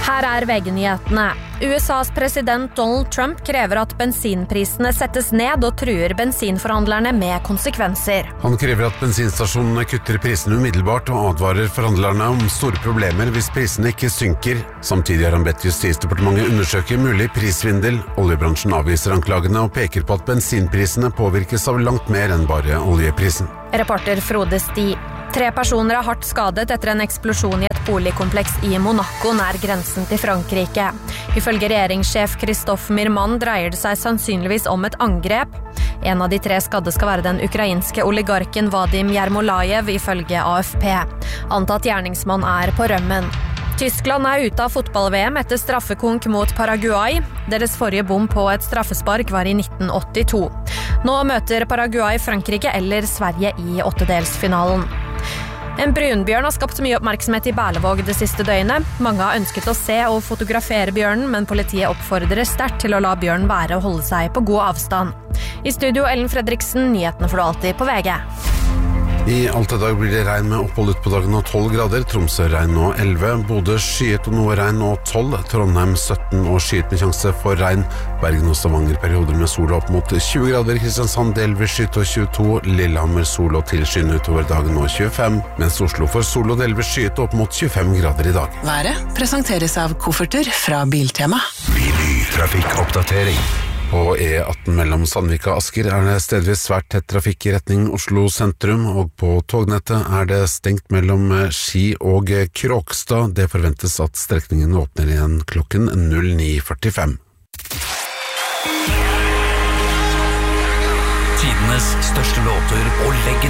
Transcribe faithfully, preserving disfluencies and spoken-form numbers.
Her er V G-nyhetene. U S A's president Donald Trump krever at bensinprisene settes ned og truer bensinforhandlerne med konsekvenser. Han krever at bensinstasjonene kutter prisene umiddelbart og advarer forhandlerne om store problemer hvis prisene ikke synker. Samtidig har han bedt Justisdepartementet undersøke mulig prisvindel. Oljebransjen avviser anklagene og peker på at bensinprisene påvirkes av langt mer enn bare oljeprisen. Reporter Frode Sti. Tre personer er hardt skadet etter en eksplosjon i et boligkompleks i Monaco nær grensen til Frankrike. Ifølge regjeringssjef Christophe Mirman dreier det seg sannsynligvis om et angrep. En av de tre skadde skal være den ukrainske oligarken Vadim Yermolayev ifølge A F P. Antatt gjerningsmann er på rømmen. Tyskland er ute av fotball-V M etter straffekonk mot Paraguay. Deres forrige bom på et straffespark var i nitten åttito. Nå møter Paraguay Frankrike eller Sverige i åttedelsfinalen. En brunbjørn har skapt mye oppmerksomhet i Berlevåg det siste døgnet. Mange har ønsket å se og fotografere bjørnen, men politiet oppfordrer sterkt til å la bjørnen være og holde seg på god avstand. I studio Ellen Fredriksen, nyhetene får du alltid på V G. I alt i dag blir det regn med opphold ut på dagen og tolv grader, Tromsø regn og elleve, Bodø skyet og noe regn og tolv, Trondheim sytten og skyet med sjanse for regn, Bergen og Stavanger perioder med sol opp mot tjue grader, Kristiansand delvis skyet og tjueto, Lillehammer sol og tilskyende utover dagen og tjuefem, mens Oslo får sol og delvis skyet opp mot tjuefem grader i dag. Været presenteres av kofferter fra Biltema. Trafikkoppdatering. På E atten mellom Sandvika og Asker er det stedvis svært tett trafikk i retning Oslo sentrum, og på tognettet er det stengt mellom Ski og Kråkstad. Det forventes at strekningen åpner igjen klokken null ni førtifem. Tidenes største låter og legend